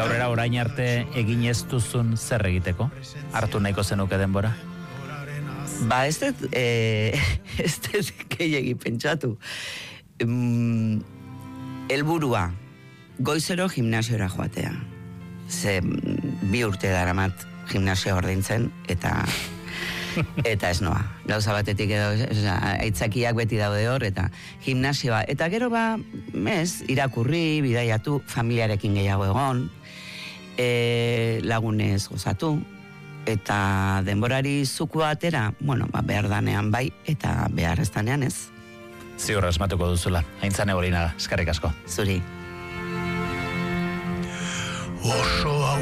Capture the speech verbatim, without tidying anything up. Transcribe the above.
gaurera orain arte egin ez duzun zer egiteko? Hartu nahiko zenuke denbora? Ba, ez dut, eh, ez dut gehiagi pentsatu. Mm, elburua, goizero gimnasiora joatea. Ze bi urte daramat gimnasia ordintzen, eta eta ez noa. Gauza batetik edo, oza, aitzakiak beti daude hor, eta gimnasioa. Eta gero ba, ez, irakurri, bidaiatu, familiarekin gehiago egon, e, lagunez gozatu, eta denborari zuku atera, bueno, ba, behar danean bai, eta behar ez danean ez. Ziur asmatuko duzula, Aintzane Bolina, eskerrik asko. Zuri. Oso hau